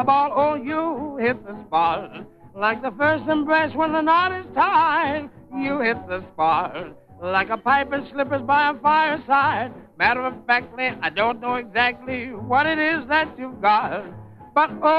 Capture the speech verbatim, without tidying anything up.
ball, oh, you hit the spot. Like the first embrace when the knot is tied, you hit the spot. Like a pipe and slippers by a fireside. Matter of factly, I don't know exactly what it is that you've got. But, oh,